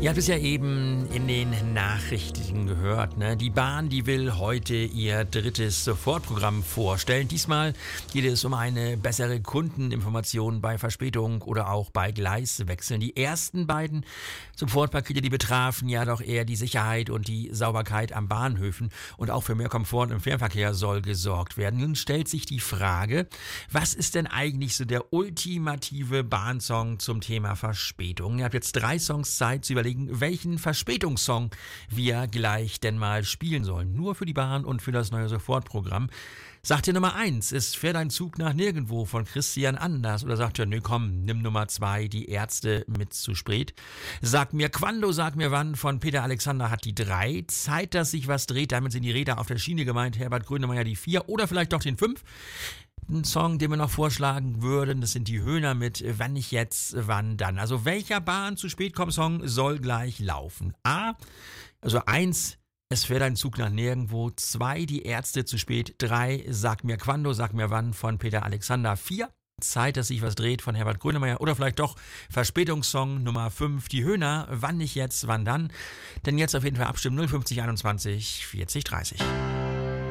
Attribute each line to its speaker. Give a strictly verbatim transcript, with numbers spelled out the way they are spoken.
Speaker 1: Ihr habt es ja eben in den Nachrichten gehört, ne? Die Bahn, die will heute ihr drittes Sofortprogramm vorstellen. Diesmal geht es um eine bessere Kundeninformation bei Verspätung oder auch bei Gleiswechseln. Die ersten beiden Sofortpakete, die betrafen ja doch eher die Sicherheit und die Sauberkeit am Bahnhöfen, und auch für mehr Komfort im Fernverkehr soll gesorgt werden. Nun stellt sich die Frage, was ist denn eigentlich so der ultimative Bahnsong zum Thema Verspätung? Ihr habt jetzt drei Songs Zeit zu überlegen, welchen Verspätungssong wir gleich denn mal spielen sollen. Nur für die Bahn und für das neue Sofortprogramm. Sagt ihr Nummer eins, es fährt ein Zug nach nirgendwo von Christian Anders? Oder sagt ihr, nee komm, nimm Nummer zwei, die Ärzte mit zu spät? Sag mir Quando, sag mir wann von Peter Alexander hat die drei. Zeit, dass sich was dreht, damit sind die Räder auf der Schiene gemeint. Herbert Grönemeyer die vier oder vielleicht doch den fünf. Ein Song, den wir noch vorschlagen würden, das sind die Höhner mit Wann nicht jetzt, wann dann. Also welcher Bahn zu spät kommt Song soll gleich laufen? A, also eins, es fährt ein Zug nach nirgendwo. Zwei, die Ärzte zu spät. Drei, Sag mir Quando, sag mir wann von Peter Alexander. Vier, Zeit, dass sich was dreht von Herbert Grönemeyer. Oder vielleicht doch Verspätungssong Nummer fünf, die Höhner, Wann nicht jetzt, wann dann. Denn jetzt auf jeden Fall abstimmen null fünfzig einundzwanzig vierzig dreißig.